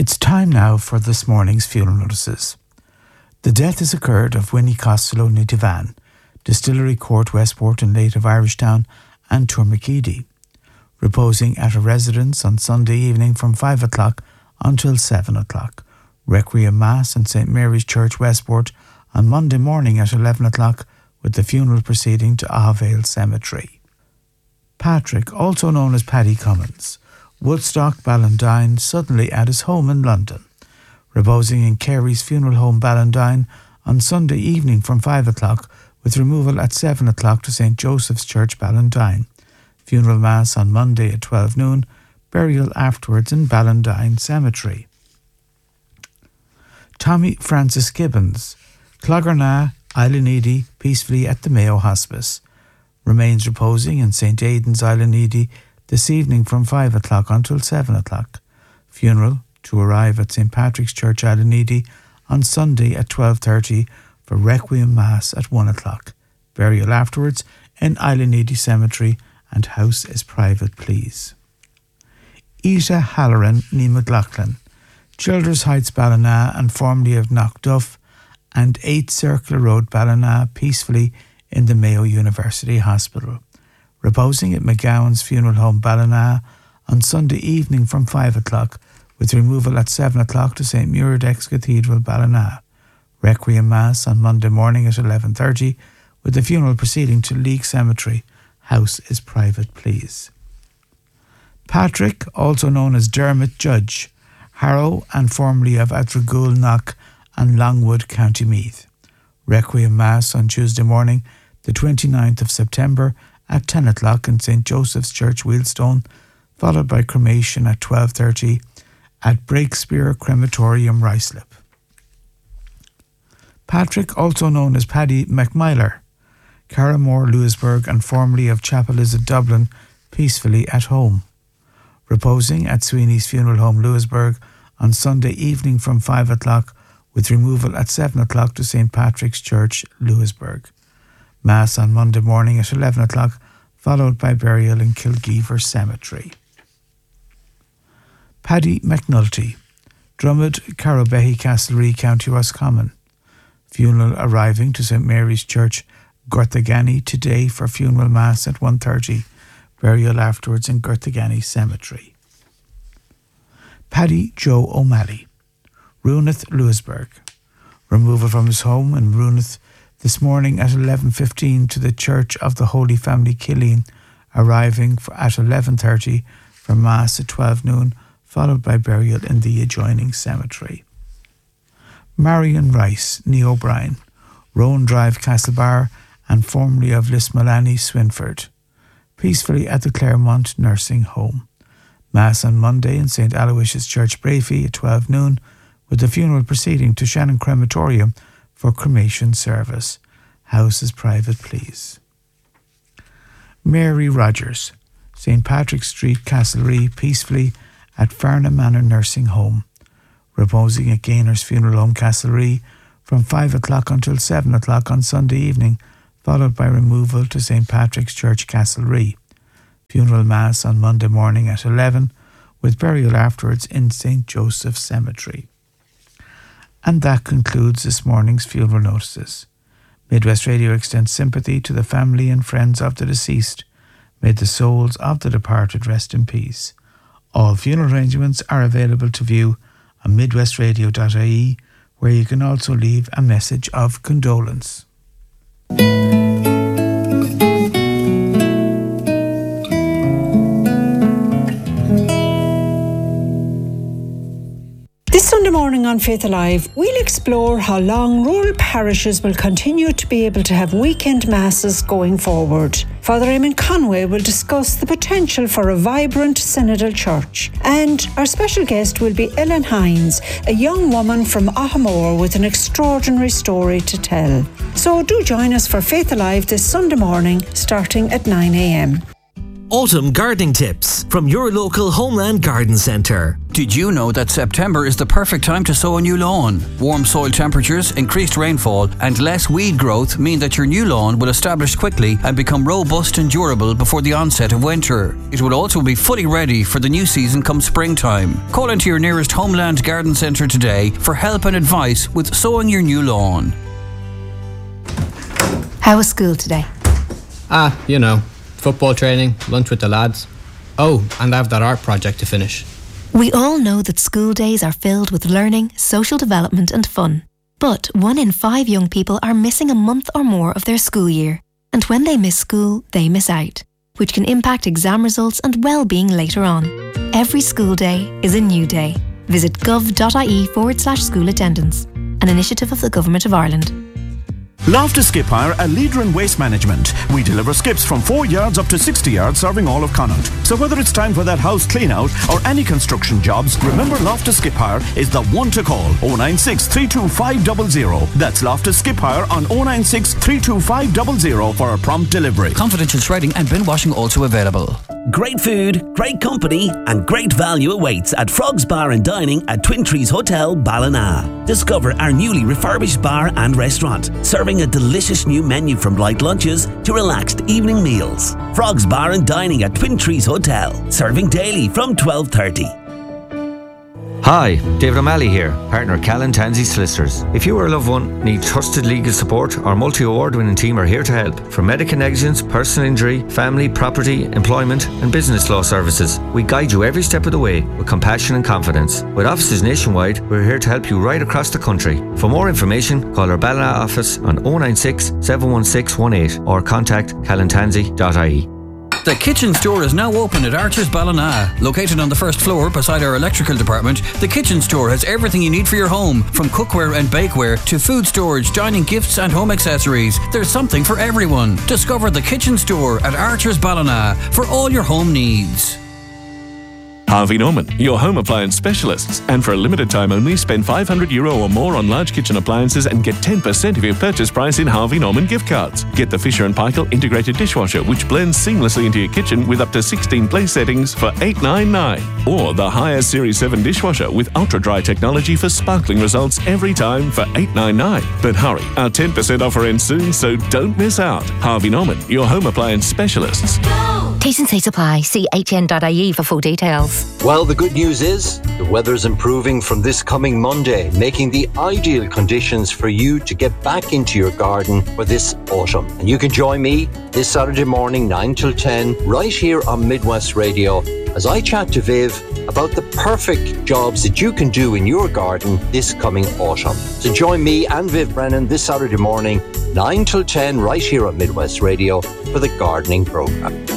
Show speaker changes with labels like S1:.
S1: It's time now for this morning's funeral notices. The death has occurred of Winnie Costello Nitivan, Distillery Court, Westport, and late of Irishtown and Tourmakeedy, reposing at a residence on Sunday evening from 5 o'clock until 7 o'clock. Requiem Mass in St Mary's Church, Westport, on Monday morning at 11 o'clock, with the funeral proceeding to Ahavale Cemetery. Patrick, also known as Paddy Cummins, Woodstock, Ballandine, suddenly at his home in London, reposing in Carey's Funeral Home, Ballandine, on Sunday evening from 5 o'clock, with removal at 7 o'clock to St Joseph's Church, Ballandine. Funeral Mass on Monday at 12 noon, burial afterwards in Ballandine Cemetery. Tommy Francis Gibbons, Clogherna, Island peacefully at the Mayo Hospice, remains reposing in St Aidan's, Island this evening from 5 o'clock until 7 o'clock. Funeral to arrive at St Patrick's Church, Island on Sunday at 12:30 for Requiem Mass at 1 o'clock. Burial afterwards in Island Cemetery, and house is private, please. Ita Halloran ní McLaughlin, Childers Heights, Ballina, and formerly of Knockduff, and 8 Circular Road, Ballina, peacefully in the Mayo University Hospital, reposing at McGowan's Funeral Home, Ballina, on Sunday evening from 5 o'clock, with removal at 7 o'clock to St Muirdex Cathedral, Ballina. Requiem Mass on Monday morning at 11:30, with the funeral proceeding to Leek Cemetery. House is private, please. Patrick, also known as Dermot Judge, Harrow, and formerly of Adragul Knock and Longwood, County Meath. Requiem Mass on Tuesday morning, the 29th of September, at 10 o'clock in St Joseph's Church, Wheelstone, followed by cremation at 12:30 at Breakspear Crematorium, Ruislip. Patrick, also known as Paddy McMyler, Carramore, Lewisburg, and formerly of Chapel Lizard, Dublin, peacefully at home, reposing at Sweeney's Funeral Home, Lewisburg, on Sunday evening from 5 o'clock, with removal at 7 o'clock to St Patrick's Church, Lewisburg. Mass on Monday morning at 11 o'clock, followed by burial in Kilgeever Cemetery. Paddy McNulty, Drummond, Carrowbehy, Castlerea, County Roscommon. Funeral arriving to St Mary's Church, Gortagany, today for funeral mass at 1:30. Burial afterwards in Gortagany Cemetery. Paddy Joe O'Malley, Runeth, Lewisburg. Removal from his home in Runeth this morning at 11:15 to the Church of the Holy Family, Killeen, arriving at 11:30 for Mass at 12 noon, followed by burial in the adjoining cemetery. Marion Rice, Nee O'Brien, Rowan Drive, Castlebar, and formerly of Lismalany, Swinford, peacefully at the Claremont Nursing Home. Mass on Monday in St Aloysius Church, Brafey at 12 noon, with the funeral proceeding to Shannon Crematorium for cremation service. House is private, please. Mary Rogers, St Patrick's Street, Castlerea, peacefully at Farnham Manor Nursing Home, reposing at Gainer's Funeral Home, Castlerea, from 5 o'clock until 7 o'clock on Sunday evening, followed by removal to St Patrick's Church, Castlerea. Funeral Mass on Monday morning at 11, with burial afterwards in St Joseph's Cemetery. And that concludes this morning's funeral notices. Midwest Radio extends sympathy to the family and friends of the deceased. May the souls of the departed rest in peace. All funeral arrangements are available to view on midwestradio.ie, where you can also leave a message of condolence.
S2: This Sunday morning on Faith Alive, we'll explore how long rural parishes will continue to be able to have weekend masses going forward. Father Eamon Conway will discuss the potential for a vibrant synodal church. And our special guest will be Ellen Hines, a young woman from Ahamore with an extraordinary story to tell. So do join us for Faith Alive this Sunday morning, starting at 9 a.m.
S3: Autumn gardening tips from your local Homeland Garden Centre.
S4: Did you know that September is the perfect time to sow a new lawn? Warm soil temperatures, increased rainfall and less weed growth mean that your new lawn will establish quickly and become robust and durable before the onset of winter. It will also be fully ready for the new season come springtime. Call into your nearest Homeland Garden Centre today for help and advice with sowing your new lawn.
S5: How was school today?
S6: You know, football training, lunch with the lads. Oh, and I have that art project to finish.
S5: We all know that school days are filled with learning, social development and fun. But 1 in 5 young people are missing a month or more of their school year. And when they miss school, they miss out, which can impact exam results and well-being later on. Every school day is a new day. Visit gov.ie/school attendance, an initiative of the Government of Ireland.
S7: Loftus Skip Hire, a leader in waste management. We deliver skips from 4 yards up to 60 yards, serving all of Connaught. So whether it's time for that house clean out or any construction jobs, remember Loftus Skip Hire is the one to call. 096 325 00. That's Loftus Skip Hire on 096 325 00 for a prompt delivery.
S4: Confidential shredding and bin washing also available.
S8: Great food, great company and great value awaits at Frogs Bar and Dining at Twin Trees Hotel, Ballina. Discover our newly refurbished bar and restaurant, serving a delicious new menu from light lunches to relaxed evening meals. Frogs Bar and Dining at Twin Trees Hotel, serving daily from 12:30.
S9: Hi, David O'Malley here, partner Callan Tansey Solicitors. If you or a loved one need trusted legal support, our multi-award winning team are here to help. For medical negligence, personal injury, family, property, employment and business law services, we guide you every step of the way with compassion and confidence. With offices nationwide, we're here to help you right across the country. For more information, call our Ballina office on 096 716 18 or contact callantansey.ie.
S4: The kitchen store is now open at Archer's Ballina. Located on the first floor beside our electrical department, the kitchen store has everything you need for your home, from cookware and bakeware to food storage, dining gifts and home accessories. There's something for everyone. Discover the kitchen store at Archer's Ballina for all your home needs.
S10: Harvey Norman, your home appliance specialists. And for a limited time only, spend €500 or more on large kitchen appliances and get 10% of your purchase price in Harvey Norman gift cards. Get the Fisher & Paykel integrated dishwasher, which blends seamlessly into your kitchen with up to 16 place settings for $899. Or the Haier Series 7 dishwasher with ultra-dry technology for sparkling results every time for $899. But hurry, our 10% offer ends soon, so don't miss out. Harvey Norman, your home appliance specialists.
S5: T&Cs apply. See htn.ie for full details.
S11: Well, the good news is the weather's improving from this coming Monday, making the ideal conditions for you to get back into your garden for this autumn. And you can join me this Saturday morning, 9 till 10, right here on Midwest Radio, as I chat to Viv about the perfect jobs that you can do in your garden this coming autumn. So join me and Viv Brennan this Saturday morning, 9 till 10, right here on Midwest Radio for the gardening programme.